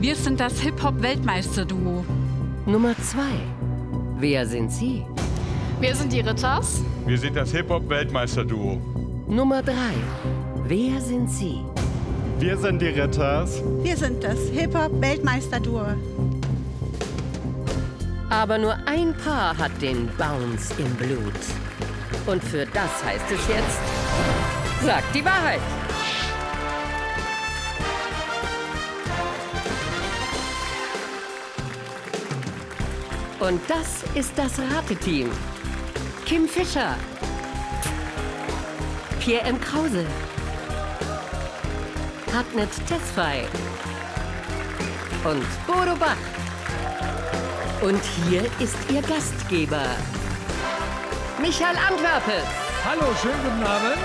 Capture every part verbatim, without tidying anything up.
Wir sind das Hip-Hop-Weltmeister-Duo. Nummer zwei. Wer sind Sie? Wir sind die Ritters. Wir sind das Hip-Hop-Weltmeister-Duo. Nummer drei. Wer sind Sie? Wir sind die Ritters. Wir sind das Hip-Hop-Weltmeister-Duo. Aber nur ein Paar hat den Bounce im Blut. Und für das heißt es jetzt, sagt die Wahrheit. Und das ist das Rateteam. Kim Fischer, Pierre M. Krause, Hartnett Tesfaye und Bodo Bach. Und hier ist Ihr Gastgeber, Michael Antwerpes. Hallo, schönen guten Abend.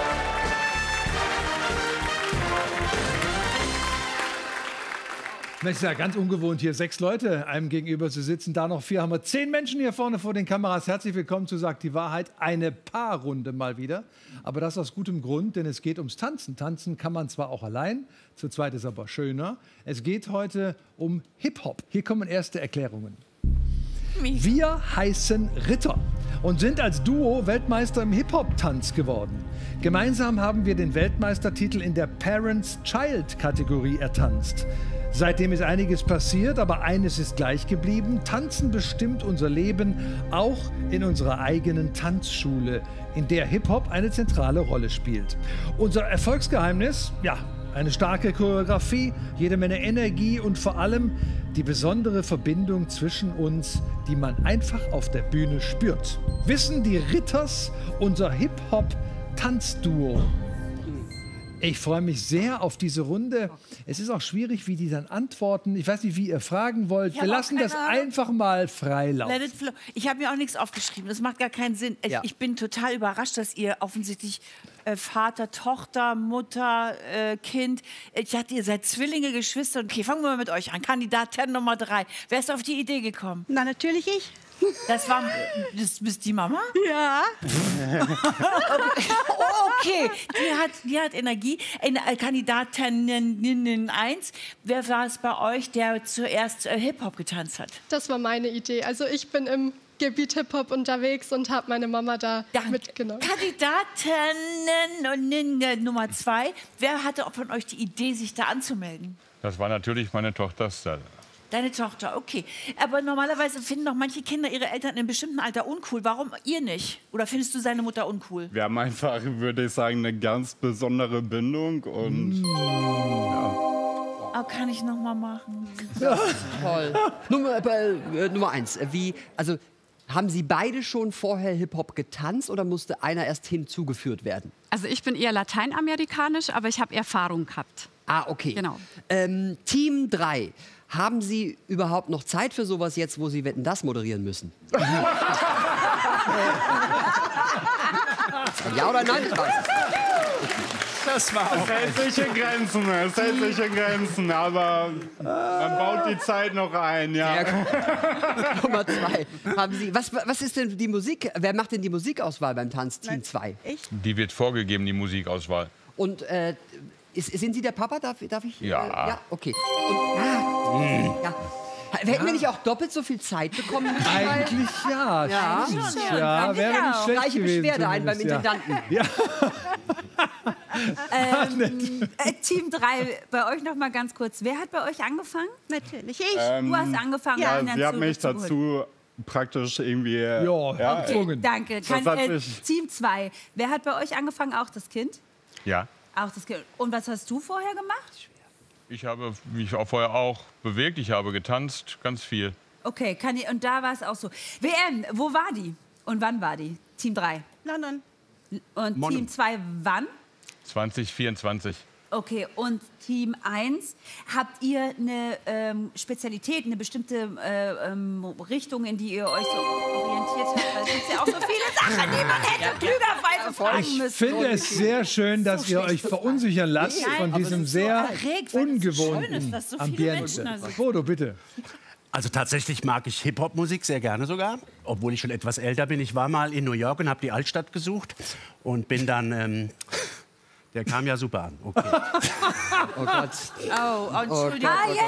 Das ist ja ganz ungewohnt, hier sechs Leute einem gegenüber zu sitzen. Da noch vier, haben wir zehn Menschen hier vorne vor den Kameras. Herzlich willkommen zu Sagt die Wahrheit. Eine Paarrunde mal wieder. Aber das aus gutem Grund, denn es geht ums Tanzen. Tanzen kann man zwar auch allein, zu zweit ist aber schöner. Es geht heute um Hip-Hop. Hier kommen erste Erklärungen. Wir heißen Ritter und sind als Duo Weltmeister im Hip-Hop-Tanz geworden. Gemeinsam haben wir den Weltmeistertitel in der Parents-Child-Kategorie ertanzt. Seitdem ist einiges passiert, aber eines ist gleich geblieben. Tanzen bestimmt unser Leben, auch in unserer eigenen Tanzschule, in der Hip-Hop eine zentrale Rolle spielt. Unser Erfolgsgeheimnis? Ja, eine starke Choreografie, jede Menge Energie und vor allem die besondere Verbindung zwischen uns, die man einfach auf der Bühne spürt. Wissen die Ritters, unser Hip-Hop-Tanzduo? Ich freue mich sehr auf diese Runde. Es ist auch schwierig, wie die dann antworten. Ich weiß nicht, wie ihr fragen wollt. Wir lassen das einfach mal frei laufen. Ich habe mir auch nichts aufgeschrieben. Das macht gar keinen Sinn. Ich, Ja. ich bin total überrascht, dass ihr offensichtlich äh, Vater, Tochter, Mutter, äh, Kind. Ich dachte, ihr seid Zwillinge, Geschwister. Okay, fangen wir mal mit euch an. Kandidatin Nummer drei. Wer ist auf die Idee gekommen? Na, natürlich ich. Das war. Das bist die Mama? Ja. Okay, die hat, die hat Energie. Eine äh, Kandidatin eins. Wer war es bei euch, der zuerst äh, Hip-Hop getanzt hat? Das war meine Idee. Also ich bin im Gebiet Hip-Hop unterwegs und habe meine Mama da Danke. mitgenommen. Kandidatin Nummer zwei. Wer hatte von euch die Idee, sich da anzumelden? Das war natürlich meine Tochter Stella. Deine Tochter, okay. Aber normalerweise finden doch manche Kinder ihre Eltern in einem bestimmten Alter uncool. Warum ihr nicht? Oder findest du seine Mutter uncool? Wir haben einfach, würde ich sagen, eine ganz besondere Bindung und Oh, kann ich noch mal machen? Toll. Nummer, äh, Nummer eins. äh, Wie, also, haben Sie beide schon vorher Hip-Hop getanzt oder musste einer erst hinzugeführt werden? Also ich bin eher lateinamerikanisch, aber ich habe Erfahrung gehabt. Ah, okay. Genau. Ähm, Team drei. Haben Sie überhaupt noch Zeit für sowas jetzt, wo Sie Wetten, das moderieren müssen? Ja oder nein? Ich weiß es. das war auch. Es hält sich in Grenzen, es hält sich in Grenzen, aber man baut die Zeit noch ein, ja. Nummer zwei. Haben Sie, was, was ist denn die Musik? Wer macht denn die Musikauswahl beim Tanz Team zwei? Ich? Die wird vorgegeben, die Musikauswahl. Und äh, ist, sind Sie der Papa? Darf, darf ich? Ja. Äh, ja, okay. Und, ah, ja. Hätten wir nicht auch doppelt so viel Zeit bekommen müssen? Eigentlich ja. Ja. stimmt. Schon, ja, fand ich wäre nicht auch. schlecht Gleiche gewesen. Beschwerde ein beim zumindest, ja. Intendanten. Ja. Ähm, äh, Team drei, bei euch noch mal ganz kurz. Wer hat bei euch angefangen? Natürlich ich. Ähm, Du hast angefangen. ja, Ihnen sie hat zu- mich zu- dazu praktisch irgendwie... Ja, ja, gezwungen. Danke. Das Kann, hat äh, mich- Team zwei. Wer hat bei euch angefangen? Auch das Kind? Ja. Auch das Kind. Und was hast du vorher gemacht? Ich habe mich auch vorher auch bewegt, ich habe getanzt, ganz viel. Okay, kann ich, und da war es auch so. W M, wo war die? Und wann war die? Team drei. London. Und Monum. Team zwei wann? zwanzig vierundzwanzig. Okay, und Team eins, habt ihr eine ähm, Spezialität, eine bestimmte äh, ähm, Richtung, in die ihr euch so orientiert habt? Weil es gibt ja auch so viele Sachen, die man hätte klügerweise fragen Ich müssen. finde es sehr schön, dass ihr euch verunsichern lasst Nein, von aber diesem es ist so sehr erregt, weil es so schön ungewohnten ist, dass so viele Ambiente. Menschen da sitzen. Bodo, bitte. Also tatsächlich mag ich Hip-Hop-Musik sehr gerne sogar, obwohl ich schon etwas älter bin. Ich war mal in New York und habe die Altstadt gesucht und bin dann... Ähm, der kam ja super an. Okay. Oh Gott. Oh, Entschuldigung. Ah,